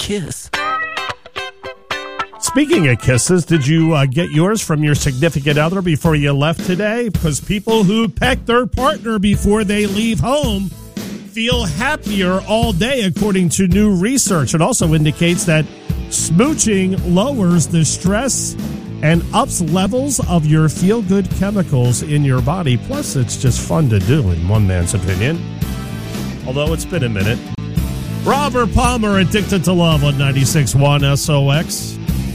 kiss. Speaking of kisses, did you get yours from your significant other before you left today? Because people who peck their partner before they leave home feel happier all day, according to new research. It also indicates that smooching lowers the stress and ups levels of your feel-good chemicals in your body. Plus, it's just fun to do, in one man's opinion. Although it's been a minute. Robert Palmer, Addicted to Love on 96.1 SOX.